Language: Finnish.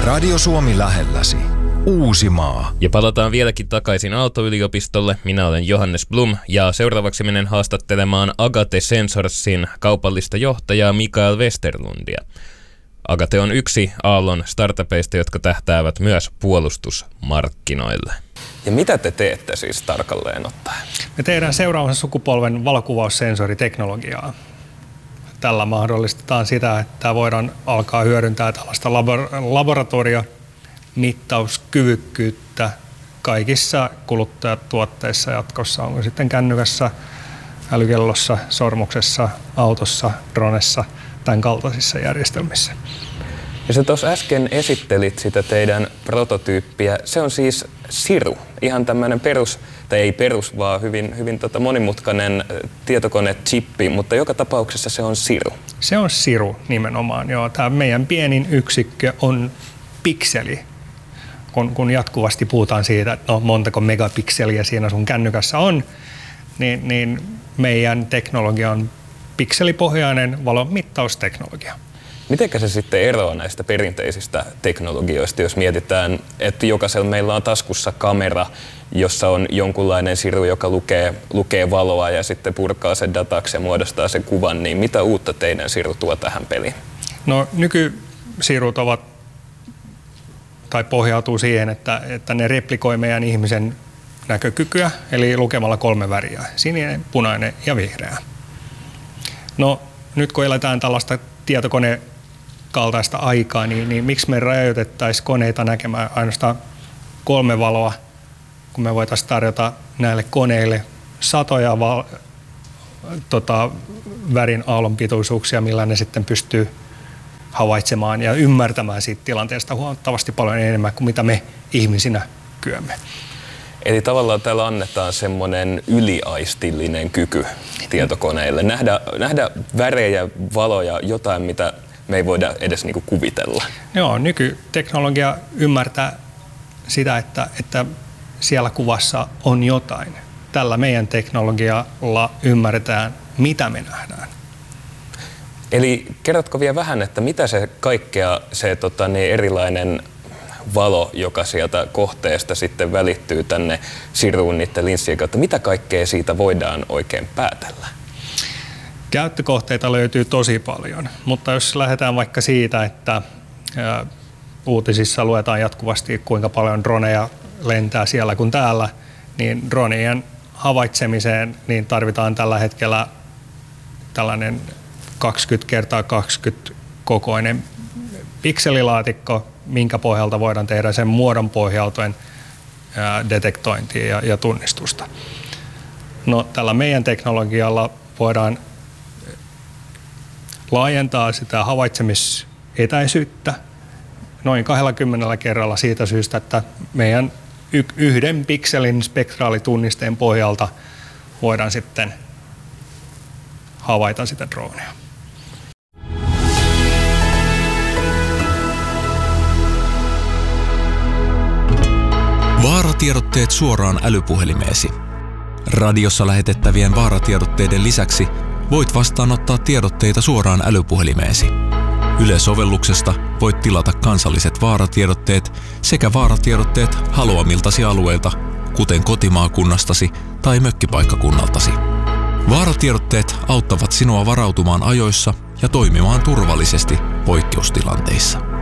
Radio Suomi lähelläsi. Uusimaa. Ja palataan vieläkin takaisin Aalto-yliopistolle. Minä olen Johannes Blum ja seuraavaksi menen haastattelemaan Agate Sensorsin kaupallista johtajaa Mikael Westerlundia. Agate on yksi Aallon startupeista, jotka tähtäävät myös puolustusmarkkinoille. Ja mitä te teette siis tarkalleen ottaen? Me tehdään seuraavan sukupolven valokuvaussensoriteknologiaa. Tällä mahdollistetaan sitä, että voidaan alkaa hyödyntää tällaista laboratoriomittauskyvykkyyttä kaikissa kuluttajatuotteissa jatkossa. Onko sitten kännykässä, älykellossa, sormuksessa, autossa, dronessa, tämän kaltaisissa järjestelmissä. Ja sä tuossa äsken esittelit sitä teidän prototyyppiä. Se on siis siru. Ihan tämmöinen perus, tai ei perus, vaan hyvin monimutkainen tietokonechippi, mutta joka tapauksessa se on siru. Se on siru nimenomaan, joo. Tämä meidän pienin yksikkö on pikseli. Kun jatkuvasti puhutaan siitä, että no, montako megapikseliä siinä sun kännykässä on, niin meidän teknologia on pikselipohjainen valonmittausteknologia. Mitenkä se sitten eroaa näistä perinteisistä teknologioista, jos mietitään, että jokaisella meillä on taskussa kamera, jossa on jonkunlainen siru, joka lukee valoa ja sitten purkaa sen dataksi ja muodostaa sen kuvan, niin mitä uutta teidän siru tuo tähän peliin? No nykysirut pohjautuu siihen, että ne replikoi meidän ihmisen näkökykyä, eli lukemalla 3 väriä, sininen, punainen ja vihreä. No nyt kun eletään tällaista tietokonekaltaista aikaa, niin miksi me rajoitettaisiin koneita näkemään ainoastaan 3 valoa, kun me voitaisiin tarjota näille koneille satoja värin aallonpituisuuksia, millä ne sitten pystyy havaitsemaan ja ymmärtämään siitä tilanteesta huomattavasti paljon enemmän kuin mitä me ihmisinä kyemme. Eli tavallaan täällä annetaan semmoinen yliaistillinen kyky tietokoneille. Nähdä värejä, valoja, jotain, mitä me ei voida edes niinku kuvitella. Joo, nykyteknologia ymmärtää sitä, että siellä kuvassa on jotain. Tällä meidän teknologialla ymmärretään, mitä me nähdään. Eli kerrotko vielä vähän, että mitä se kaikkea se erilainen valo, joka sieltä kohteesta sitten välittyy tänne siruun niiden linssien kautta, mitä kaikkea siitä voidaan oikein päätellä? Käyttökohteita löytyy tosi paljon, mutta jos lähdetään vaikka siitä, että uutisissa luetaan jatkuvasti, kuinka paljon droneja lentää siellä kuin täällä, niin dronien havaitsemiseen niin tarvitaan tällä hetkellä tällainen 20x20 kokoinen pikselilaatikko, minkä pohjalta voidaan tehdä sen muodon pohjautuen detektointia ja tunnistusta. No, tällä meidän teknologialla voidaan laajentaa sitä havaitsemisetäisyyttä noin 20 kerralla siitä syystä, että meidän yhden pikselin spektraalitunnisteen pohjalta voidaan sitten havaita sitä dronea. Vaaratiedotteet suoraan älypuhelimeesi. Radiossa lähetettävien vaaratiedotteiden lisäksi voit vastaanottaa tiedotteita suoraan älypuhelimeesi. Yle-sovelluksesta voit tilata kansalliset vaaratiedotteet sekä vaaratiedotteet haluamiltasi alueilta, kuten kotimaakunnastasi tai mökkipaikkakunnaltasi. Vaaratiedotteet auttavat sinua varautumaan ajoissa ja toimimaan turvallisesti poikkeustilanteissa.